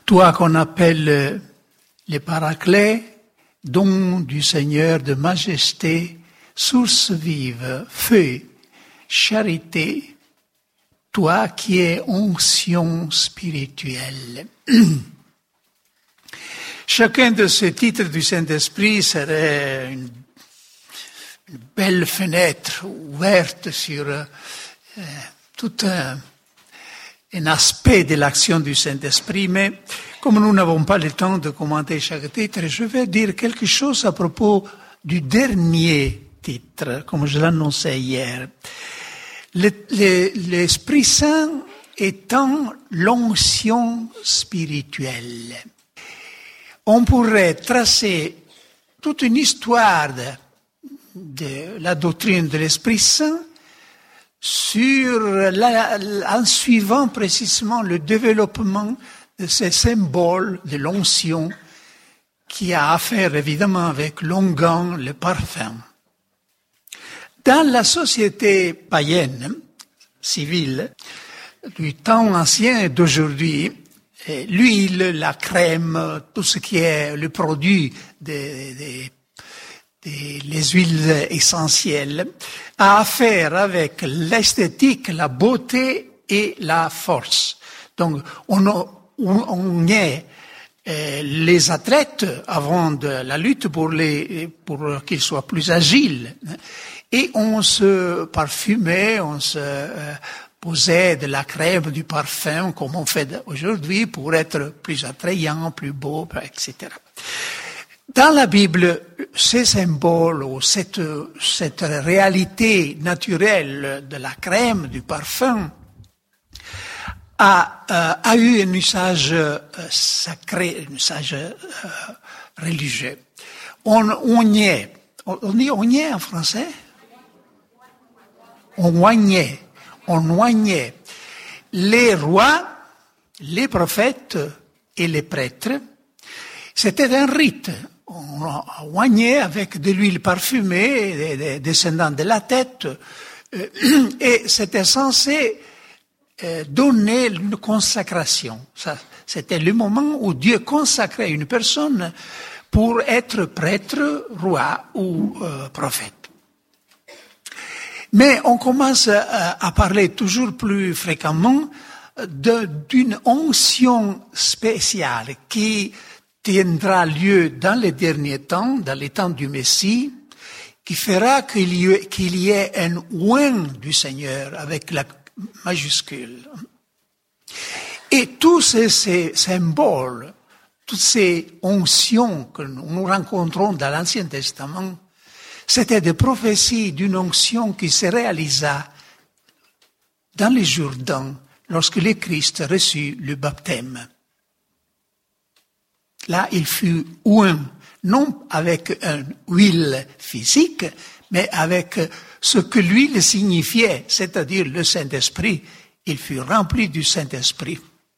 Toi qu'on appelle le Paraclet, don du Seigneur de majesté, source vive, feu, charité, toi qui es onction spirituelle. Chacun de ces titres du Saint-Esprit serait une belle fenêtre ouverte sur tout un aspect de l'action du Saint-Esprit, mais comme nous n'avons pas le temps de commenter chaque titre, je vais dire quelque chose à propos du dernier titre, comme je l'annonçais hier. L'Esprit Saint étant l'onction spirituelle. On pourrait tracer toute une histoire de la doctrine de l'Esprit Saint en suivant précisément le développement de ces symboles de l'onction qui a affaire évidemment avec l'onguent, le parfum. Dans la société païenne, civile, du temps ancien et d'aujourd'hui, l'huile, la crème, tout ce qui est le produit des huiles essentielles, a affaire avec l'esthétique, la beauté et la force. Donc, on est les athlètes avant de la lutte pour qu'ils soient plus agiles. Et on se parfumait, on se posait de la crème, du parfum, comme on fait aujourd'hui, pour être plus attrayant, plus beau, etc. Dans la Bible, ces symboles ou cette réalité naturelle de la crème, du parfum, a eu un usage sacré, un usage religieux. On dit oignait en français? On oignait les rois, les prophètes et les prêtres. C'était un rite. On oignait avec de l'huile parfumée descendant de la tête, et c'était censé donner une consacration. Ça, c'était le moment où Dieu consacrait une personne pour être prêtre, roi ou prophète. Mais on commence à parler toujours plus fréquemment d'une onction spéciale qui tiendra lieu dans les derniers temps, dans les temps du Messie, qui fera qu'il y ait un oint du Seigneur avec la majuscule. Et tous ces symboles, toutes ces onctions que nous rencontrons dans l'Ancien Testament, c'était des prophéties d'une onction qui se réalisa dans les Jourdains lorsque le Christ reçut le baptême. Là, il fut oint, non avec une huile physique, mais avec ce que l'huile signifiait, c'est-à-dire le Saint-Esprit. Il fut rempli du Saint-Esprit.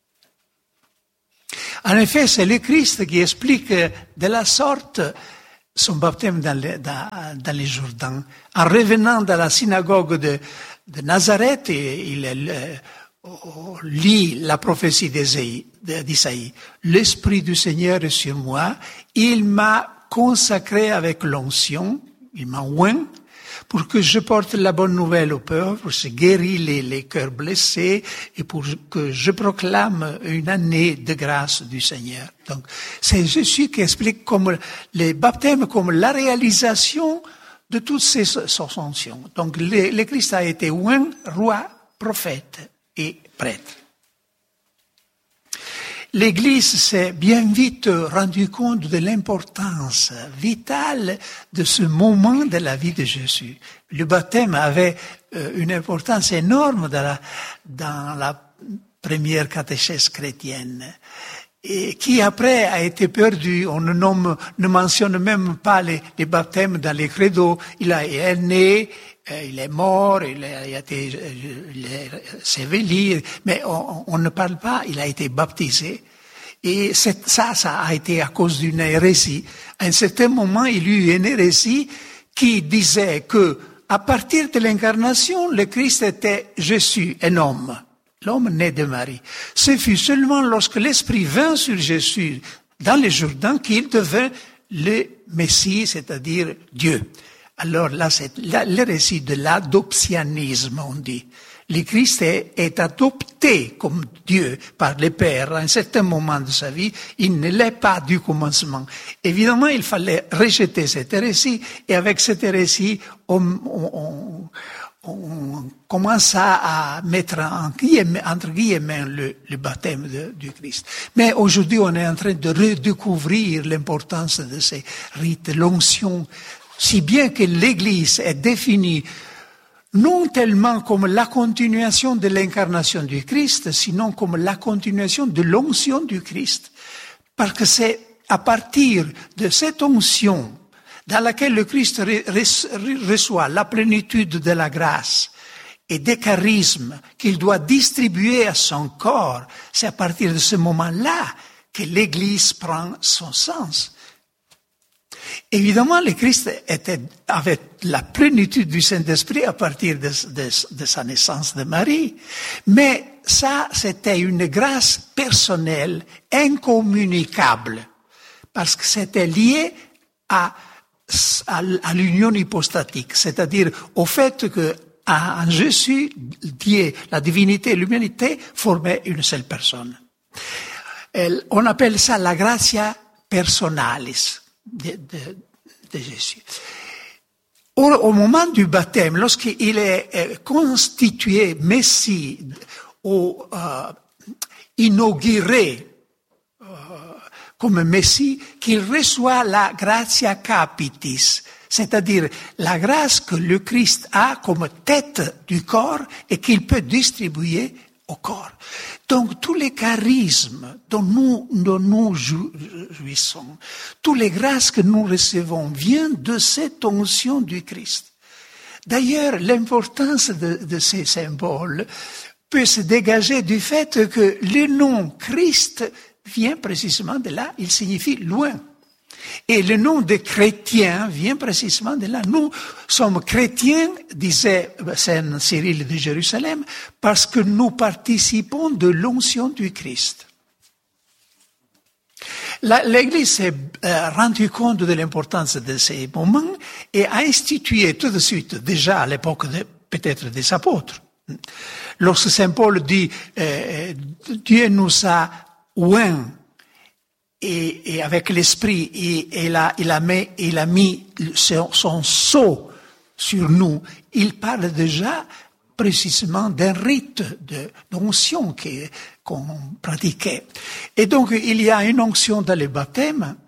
En effet, c'est le Christ qui explique de la sorte son baptême dans les Jourdains. En revenant dans la synagogue de Nazareth, il lit la prophétie d'Isaïe. L'Esprit du Seigneur est sur moi, il m'a consacré avec l'onction, il m'a oint, pour que je porte la bonne nouvelle aux pauvres, pour que je guéris les cœurs blessés et pour que je proclame une année de grâce du Seigneur. Donc, c'est Jésus qui explique comme les baptêmes comme la réalisation de toutes ces fonctions. Donc, le Christ a été oint, roi, prophète et prêtre. L'Église s'est bien vite rendu compte de l'importance vitale de ce moment de la vie de Jésus. Le baptême avait une importance énorme dans la première catéchèse chrétienne, et qui après a été perdu. On ne mentionne même pas les baptêmes dans les credos. Il est né, il est mort, il est séveli, mais on ne parle pas, il a été baptisé. Et ça a été à cause d'une hérésie. À un certain moment, il y eut une hérésie qui disait que, à partir de l'incarnation, le Christ était Jésus, un homme. l'homme né de Marie. Ce fut seulement lorsque l'Esprit vint sur Jésus dans le Jourdain qu'il devint le Messie, c'est-à-dire Dieu. Alors là, c'est le récit de l'adoptionnisme, on dit. Le Christ est adopté comme Dieu par le Père à un certain moment de sa vie. Il ne l'est pas du commencement. Évidemment, il fallait rejeter cet hérésie, et avec cet hérésie, on commence à mettre entre guillemets le baptême du Christ. Mais aujourd'hui, on est en train de redécouvrir l'importance de ces rites, l'onction, si bien que l'Église est définie non tellement comme la continuation de l'incarnation du Christ, sinon comme la continuation de l'onction du Christ. Parce que c'est à partir de cette onction dans laquelle le Christ reçoit la plénitude de la grâce et des charismes qu'il doit distribuer à son corps, c'est à partir de ce moment-là que l'Église prend son sens. Évidemment, le Christ avait la plénitude du Saint-Esprit à partir de sa naissance de Marie. Mais ça, c'était une grâce personnelle, incommunicable, parce que c'était lié à l'union hypostatique, c'est-à-dire au fait que en Jésus, Dieu, la divinité et l'humanité formaient une seule personne. On appelle ça la gratia personalis de Jésus. Au moment du baptême, lorsqu'il est constitué Messie ou inauguré comme Messie, qu'il reçoit la gratia capitis, c'est-à-dire la grâce que le Christ a comme tête du corps et qu'il peut distribuer au corps. Donc, tous les charismes dont nous jouissons, toutes les grâces que nous recevons viennent de cette onction du Christ. D'ailleurs, l'importance de ces symboles peut se dégager du fait que le nom Christ vient précisément de là, il signifie loin. Et le nom de chrétien vient précisément de là. Nous sommes chrétiens, disait Saint Cyril de Jérusalem, parce que nous participons de l'onction du Christ. L'Église s'est rendue compte de l'importance de ces moments et a institué tout de suite, déjà à l'époque peut-être des apôtres. Lorsque Saint Paul dit Dieu nous a oints et avec l'esprit, il a mis son sceau sur nous. Il parle déjà précisément d'un rite d'onction qu'on pratiquait. Et donc, il y a une onction dans le baptême,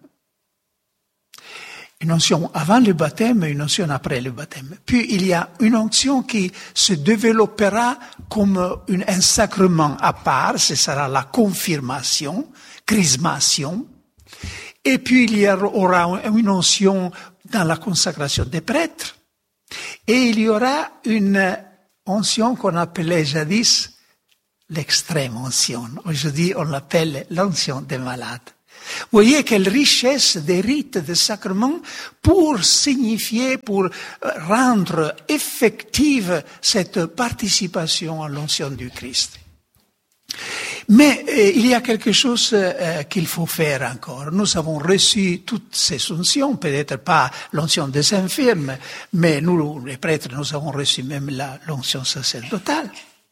une onction avant le baptême et une onction après le baptême. Puis, il y a une onction qui se développera comme un sacrement à part, ce sera la confirmation, chrismation. Et puis, il y aura une onction dans la consacration des prêtres. Et il y aura une onction qu'on appelait jadis l'extrême onction. Aujourd'hui, on l'appelle l'onction des malades. Vous voyez quelle richesse des rites, des sacrements pour signifier, pour rendre effective cette participation à l'onction du Christ. Mais il y a quelque chose qu'il faut faire encore. Nous avons reçu toutes ces onctions, peut-être pas l'onction des infirmes, mais nous, les prêtres, nous avons reçu même l'onction sacerdotale.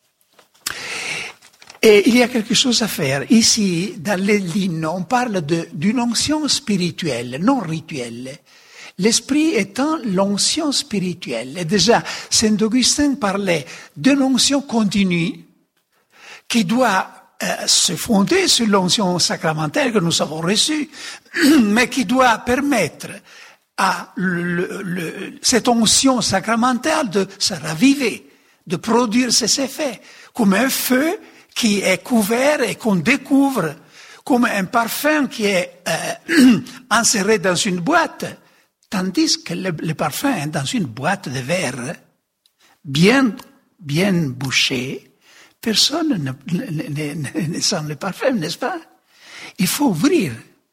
Et il y a quelque chose à faire. Ici, dans les lignes, on parle d'une onction spirituelle, non rituelle. L'esprit étant l'onction spirituelle. Et déjà, Saint Augustin parlait d'une onction continue qui doit se fonder sur l'onction sacramentelle que nous avons reçue, mais qui doit permettre à cette onction sacramentale de se raviver, de produire ses effets, comme un feu qui est couvert et qu'on découvre, comme un parfum qui est inséré dans une boîte, tandis que le parfum est dans une boîte de verre, bien bouchée. Personne ne sent le parfum, n'est-ce pas? Il faut ouvrir.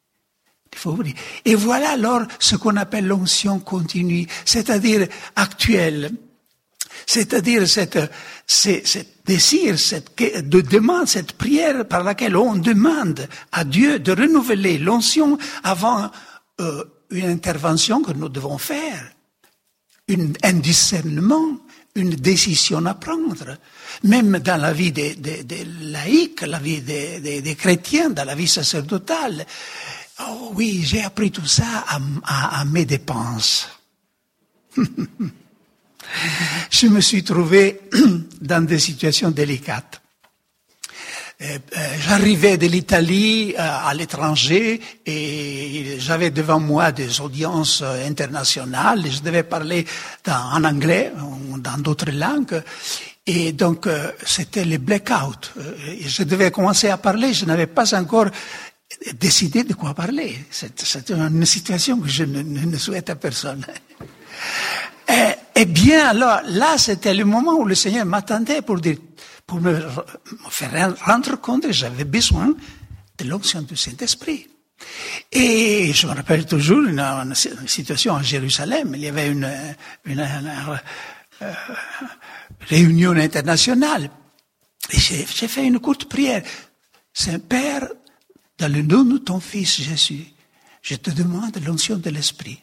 Et voilà alors ce qu'on appelle l'onction continue, c'est-à-dire actuelle. C'est-à-dire cette désir, cette demande, cette prière par laquelle on demande à Dieu de renouveler l'onction avant une intervention que nous devons faire, un discernement, une décision à prendre. Même dans la vie des laïcs, la vie des chrétiens, dans la vie sacerdotale. Oh oui, j'ai appris tout ça à mes dépenses. Je me suis trouvé dans des situations délicates. J'arrivais de l'Italie à l'étranger et j'avais devant moi des audiences internationales. Je devais parler en anglais ou dans d'autres langues. Et donc, c'était les blackouts. Je devais commencer à parler. Je n'avais pas encore décidé de quoi parler. C'était une situation que je ne souhaite à personne. Eh bien, alors, là, c'était le moment où le Seigneur m'attendait pour me faire rendre compte que j'avais besoin de l'onction du Saint-Esprit. Et je me rappelle toujours une situation à Jérusalem. Il y avait une réunion internationale. Et j'ai fait une courte prière. Saint-Père, dans le nom de ton Fils Jésus, je te demande l'onction de l'Esprit.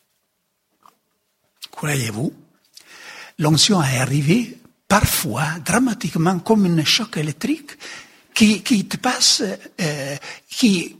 Croyez-vous, l'onction est arrivée parfois, dramatiquement, comme un choc électrique qui te passe, qui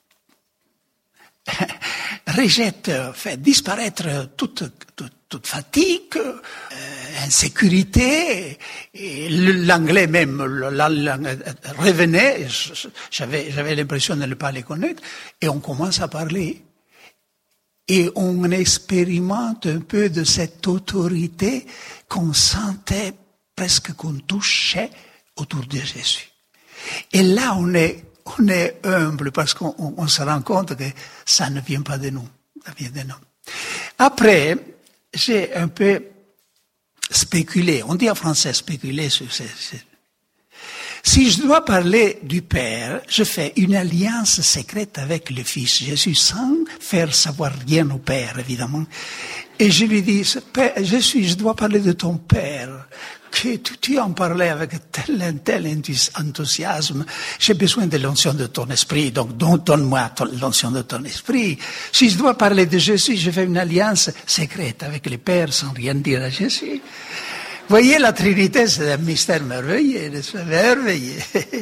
rejette, fait disparaître toute fatigue, insécurité, et l'anglais même, la langue revenait, j'avais l'impression de ne pas les connaître, et on commence à parler. Et on expérimente un peu de cette autorité qu'on sentait presque qu'on touchait autour de Jésus. Et là, on est humble parce qu'on se rend compte que ça ne vient pas de nous. Ça vient de nous. Après, j'ai un peu spéculé. On dit en français spéculer sur ces. Si je dois parler du Père, je fais une alliance secrète avec le Fils Jésus sans faire savoir rien au Père, évidemment. Et je lui dis, Père, je dois parler de ton Père, que tu en parlais avec tel enthousiasme. J'ai besoin de l'onction de ton esprit, donc donne-moi l'onction de ton esprit. Si je dois parler de Jésus, je fais une alliance secrète avec le Père sans rien dire à Jésus. Voyez, la Trinité, c'est un mystère merveilleux, c'est merveilleux.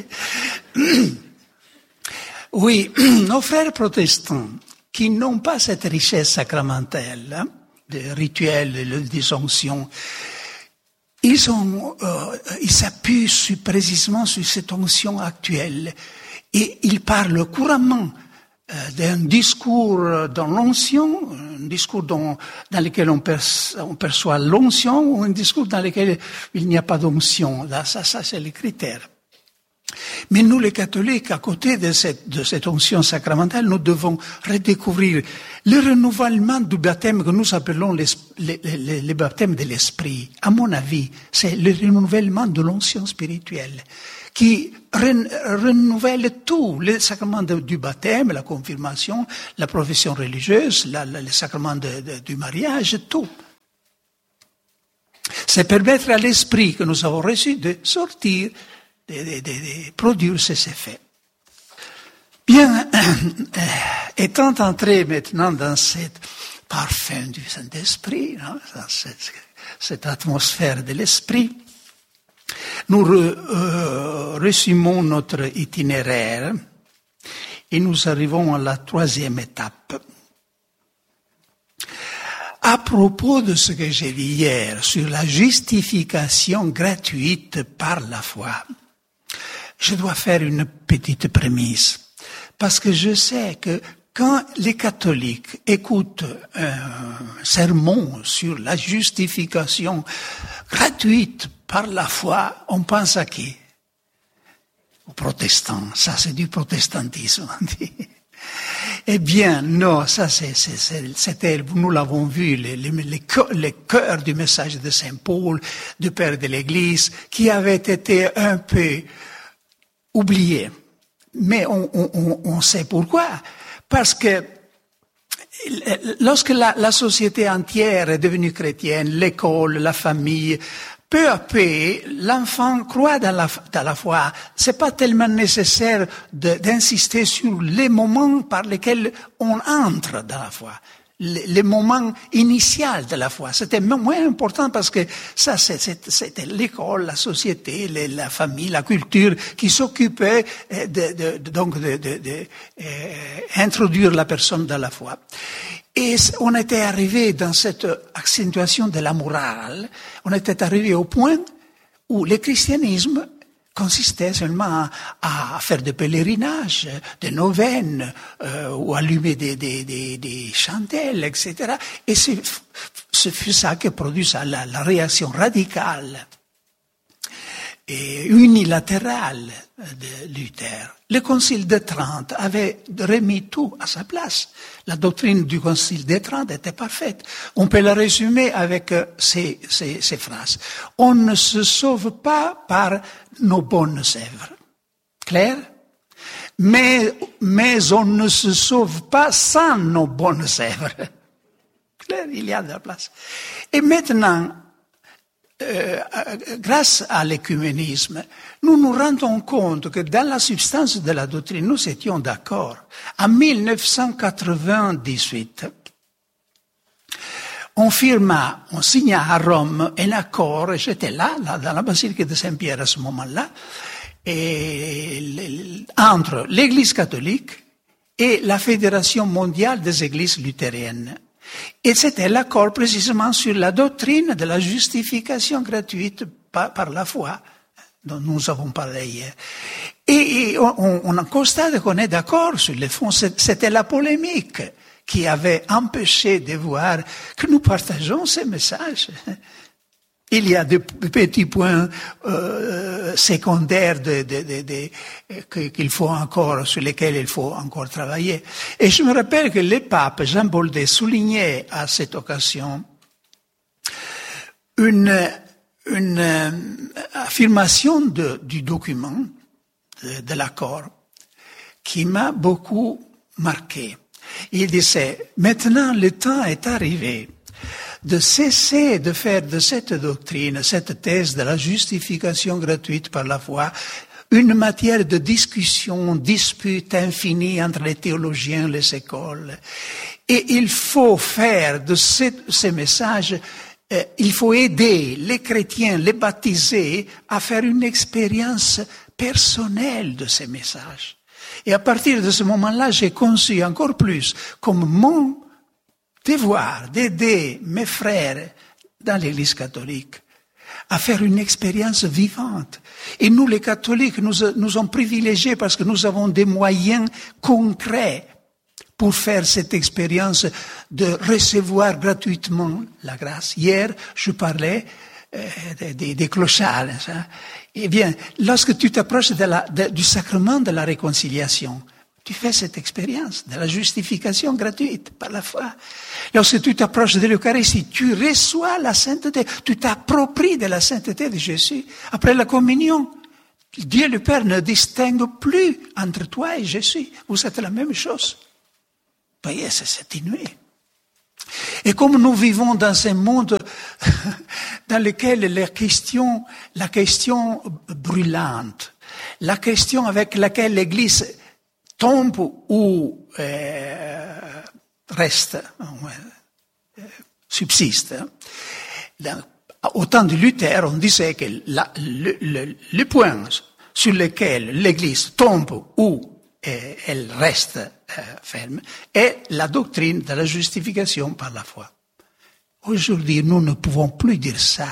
Oui, nos frères protestants, qui n'ont pas cette richesse sacramentelle, des rituels, des onctions, ils s'appuient précisément sur cette onction actuelle et ils parlent couramment d'un discours dans l'onction, un discours dans lequel on perçoit l'onction, ou un discours dans lequel il n'y a pas d'onction. Ça c'est les critères. Mais nous, les catholiques, à côté de cette onction sacramentale, nous devons redécouvrir le renouvellement du baptême que nous appelons le baptême de l'esprit. À mon avis, c'est le renouvellement de l'onction spirituelle qui renouvelle tout, les sacrements du baptême, la confirmation, la profession religieuse, les sacrements du mariage, tout. C'est permettre à l'esprit que nous avons reçu de sortir, de produire ces effets. Bien, étant entré maintenant dans cette parfum du Saint-Esprit, dans cette atmosphère de l'esprit, nous résumons notre itinéraire et nous arrivons à la 3e étape. À propos de ce que j'ai dit hier sur la justification gratuite par la foi, je dois faire une petite prémisse. Parce que je sais que quand les catholiques écoutent un sermon sur la justification gratuite par la foi, on pense à qui? Aux protestants. Ça, c'est du protestantisme, on dit. Eh bien, non, ça c'était, nous l'avons vu, le cœur du message de Saint Paul, du Père de l'Église, qui avait été un peu oublié. Mais on sait pourquoi. Parce que lorsque la société entière est devenue chrétienne, l'école, la famille, peu à peu, l'enfant croit dans la foi. C'est pas tellement nécessaire d'insister sur les moments par lesquels on entre dans la foi. Les moments initiaux de la foi. C'était moins important parce que ça, c'était l'école, la société, la famille, la culture qui s'occupait donc introduire la personne dans la foi. Et on était arrivé dans cette accentuation de la morale, on était arrivé au point où le christianisme consistait seulement à faire des pèlerinages, des neuvaines, ou allumer des chandelles, etc. Et ce fut ça qui produit ça, la réaction radicale et unilatérale de Luther. Le Concile de Trente avait remis tout à sa place. La doctrine du Concile de Trente était parfaite. On peut la résumer avec ces phrases. On ne se sauve pas par nos bonnes œuvres. Clair? Mais on ne se sauve pas sans nos bonnes œuvres. Clair? Il y a de la place. Et maintenant, grâce à l'écuménisme, nous nous rendons compte que dans la substance de la doctrine, nous étions d'accord. En 1998, on signa à Rome un accord, et j'étais là, dans la basilique de Saint-Pierre à ce moment-là, entre l'Église catholique et la Fédération mondiale des églises luthériennes. Et c'était l'accord précisément sur la doctrine de la justification gratuite par la foi, dont nous avons parlé hier. Et on constate qu'on est d'accord sur le fond. C'était la polémique qui avait empêché de voir que nous partageons ces messages. Il y a des petits points secondaires qu'il faut encore, sur lesquels il faut encore travailler. Et je me rappelle que le pape Jean-Paul II soulignait à cette occasion une affirmation du document, de l'accord, qui m'a beaucoup marqué. Il disait, maintenant le temps est arrivé de cesser de faire de cette doctrine, cette thèse de la justification gratuite par la foi, une matière de discussion, dispute infinie entre les théologiens, les écoles. Et il faut faire de ces messages, il faut aider les chrétiens, les baptisés, à faire une expérience personnelle de ces messages. Et à partir de ce moment-là, j'ai conçu encore plus comme mon devoir d'aider mes frères dans l'Église catholique à faire une expérience vivante. Et nous, les catholiques, nous sommes privilégiés parce que nous avons des moyens concrets pour faire cette expérience de recevoir gratuitement la grâce. Hier, je parlais des clochards. Hein. Eh bien, lorsque tu t'approches du sacrement de la réconciliation, tu fais cette expérience de la justification gratuite par la foi. Lorsque tu t'approches de l'Eucharistie, tu reçois la sainteté, tu t'appropries de la sainteté de Jésus. Après la communion, Dieu le Père ne distingue plus entre toi et Jésus. Vous êtes la même chose. Vous voyez, c'est inouï. Et comme nous vivons dans un monde dans lequel la question brûlante, la question avec laquelle l'Église tombe ou reste, subsiste. Au temps de Luther, on disait que le point sur lequel l'Église tombe ou elle reste ferme est la doctrine de la justification par la foi. Aujourd'hui, nous ne pouvons plus dire ça.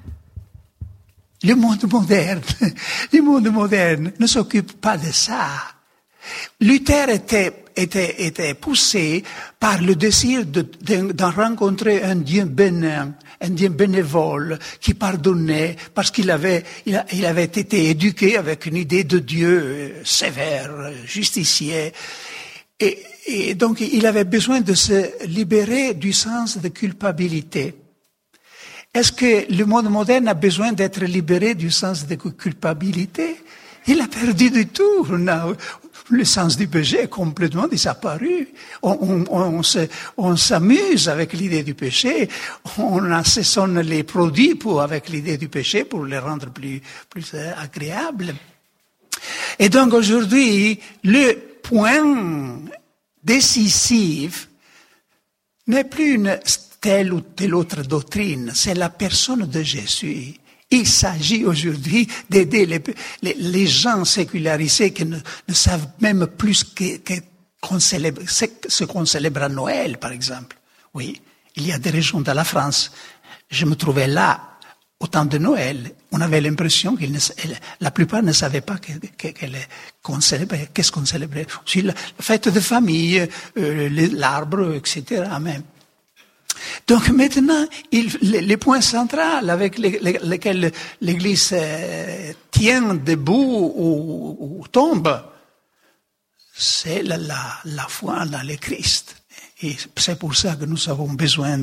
Le monde moderne ne s'occupe pas de ça. Luther était poussé par le désir d'en rencontrer un Dieu bénin, un Dieu bénévole qui pardonnait parce qu'il avait été éduqué avec une idée de Dieu sévère, justicier. Et donc il avait besoin de se libérer du sens de culpabilité. Est-ce que le monde moderne a besoin d'être libéré du sens de culpabilité? Il a perdu du tout. le sens du péché est complètement disparu. On s'amuse avec l'idée du péché, on assaisonne les produits avec l'idée du péché pour les rendre plus agréables. Et donc aujourd'hui, le point décisif n'est plus une telle ou telle autre doctrine, c'est la personne de Jésus. Il s'agit aujourd'hui d'aider les gens sécularisés qui ne savent même plus ce qu'on célèbre à Noël, par exemple. Oui, il y a des régions de la France. Je me trouvais là au temps de Noël. On avait l'impression que la plupart ne savaient pas qu'on célébrait. Qu'est-ce qu'on célébrait? Aussi la fête de famille, l'arbre, etc. même. Donc maintenant, les points centraux avec lesquels l'Église tient debout ou tombe, c'est la foi dans le Christ. Et c'est pour ça que nous avons besoin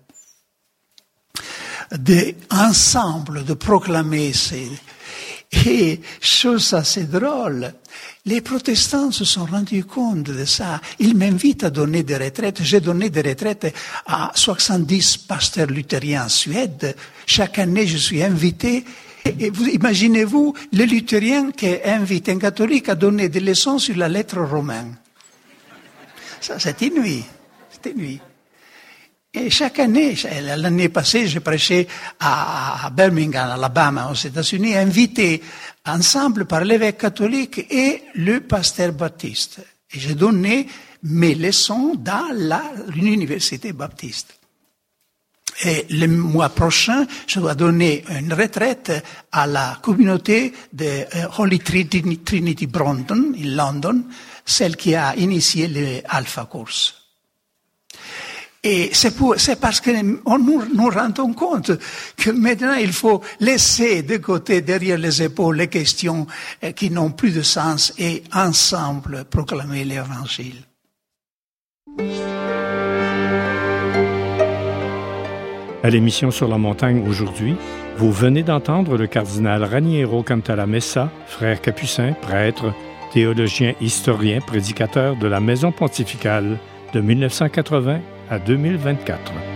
ensemble de proclamer et chose assez drôle, les protestants se sont rendus compte de ça. Ils m'invitent à donner des retraites. J'ai donné des retraites à 70 pasteurs luthériens en Suède. Chaque année, je suis invité. Et vous imaginez-vous, le luthérien qui invite un catholique à donner des leçons sur la lettre romaine. Ça, c'est inouï. C'est inouï. Et chaque année, l'année passée, j'ai prêché à Birmingham, Alabama, aux États-Unis, invité ensemble par l'évêque catholique et le pasteur baptiste. Et j'ai donné mes leçons dans l'université baptiste. Et le mois prochain, je dois donner une retraite à la communauté de Holy Trinity Brompton, in London, celle qui a initié le Alpha Course. Et c'est parce que nous rendons compte que maintenant il faut laisser de côté, derrière les épaules, les questions qui n'ont plus de sens et ensemble proclamer l'Évangile. À l'émission Sur la montagne aujourd'hui, vous venez d'entendre le cardinal Raniero Cantalamessa, frère capucin, prêtre, théologien, historien, prédicateur de la Maison pontificale de 1980 à 2024.